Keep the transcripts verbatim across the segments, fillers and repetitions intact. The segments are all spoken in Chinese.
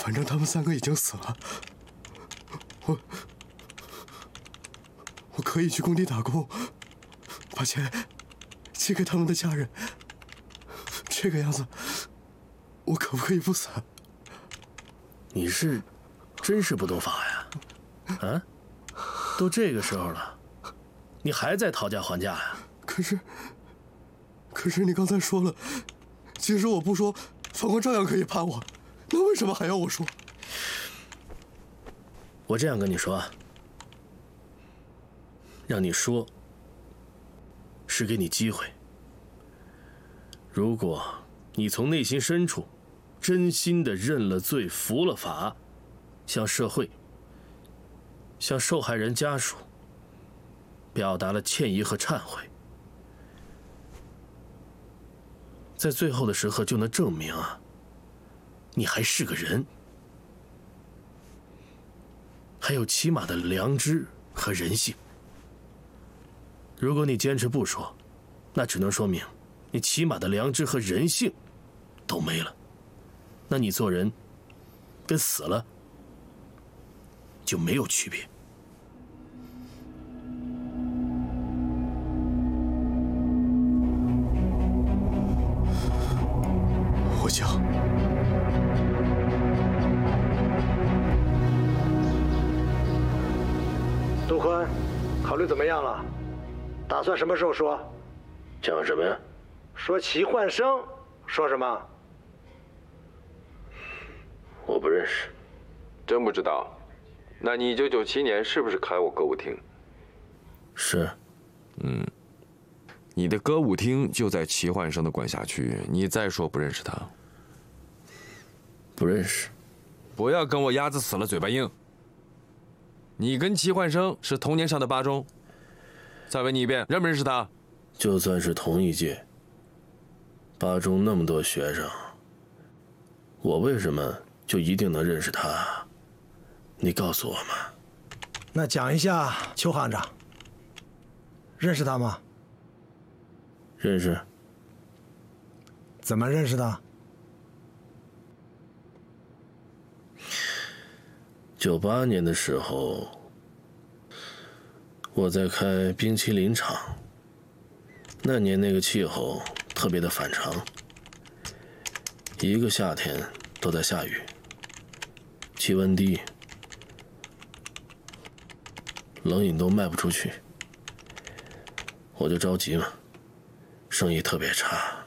反正他们三个已经死了，我我可以去工地打工，把钱寄给他们的家人。这个样子，我可不可以不死？ 你是真是不懂法呀？啊，都这个时候了，你还在讨价还价呀？ 可是，可是你刚才说了，即使我不说，法官照样可以判我，那为什么还要我说？ 我这样跟你说啊，让你说，是给你机会。如果你从内心深处真心的认了罪、服了法，向社会、向受害人家属表达了歉意和忏悔，在最后的时刻就能证明啊，你还是个人，还有起码的良知和人性。如果你坚持不说，那只能说明你起码的良知和人性都没了，那你做人跟死了就没有区别。 我讲， 杜坤，考虑怎么样了？打算什么时候说？ 讲什么呀？ 说齐焕生，说什么？ 我不认识。 真不知道？那你一九九七年是不是开我歌舞厅？ 是。 嗯，你的歌舞厅就在齐焕生的管辖区，你再说不认识他？ 不认识。 不要跟我鸭子死了嘴巴硬。你跟齐焕生是同年上的八中。再问你一遍，认不认识他？ 就算是同一届，八中那么多学生，我为什么就一定能认识他？你告诉我嘛。 那讲一下邱行长，认识他吗？ 认识。 怎么认识的？ 九八年的时候，我在开冰淇淋厂。那年那个气候特别的反常，一个夏天都在下雨，气温低，冷饮都卖不出去，我就着急嘛，生意特别差，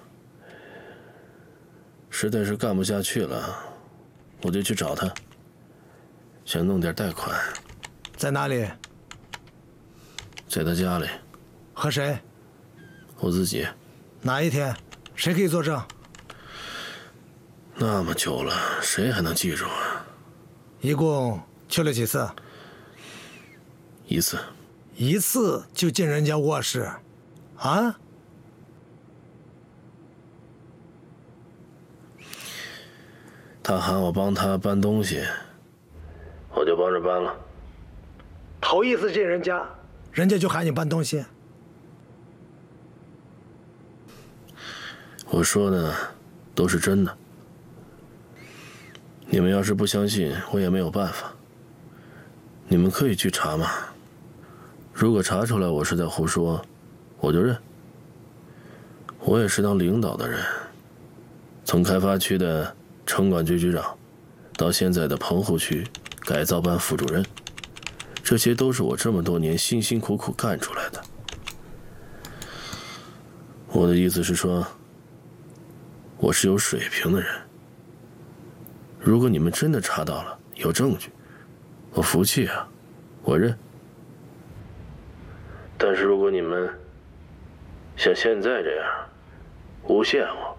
实在是干不下去了，我就去找他，想弄点贷款。 在哪里？ 在他家里。 和谁？ 我自己。 哪一天？谁可以作证？ 那么久了，谁还能记住啊？ 一共去了几次？ 一次。 一次就进人家卧室，啊？ 他喊我帮他搬东西，我就帮着搬了。 头一次进人家，人家就喊你搬东西？ 我说的都是真的，你们要是不相信，我也没有办法。你们可以去查嘛，如果查出来我是在胡说，我就认。我也是当领导的人，从开发区的城管局局长，到现在的棚户区改造班副主任，这些都是我这么多年辛辛苦苦干出来的。我的意思是说，我是有水平的人。如果你们真的查到了，有证据，我服气啊，我认。但是如果你们像现在这样诬陷我，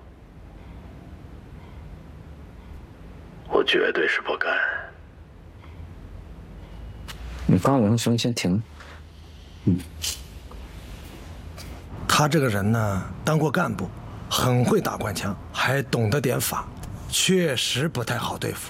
我绝对是不干。 你发文声先停。嗯。 他这个人呢，当过干部，很会打官腔，还懂得点法，确实不太好对付。